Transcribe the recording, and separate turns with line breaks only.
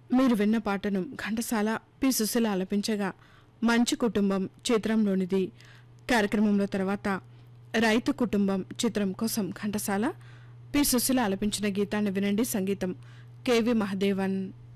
మీరు విన్న పాటను ఘంటసాల పి సుశీల ఆలపించగా మంచి కుటుంబం చిత్రంలోనిది. కార్యక్రమంలో తర్వాత రైతు కుటుంబం చిత్రం కోసం ఘంటసాల పి సుశీల ఆలపించిన గీతాన్ని వినండి. సంగీతం కెవి మహదేవన్.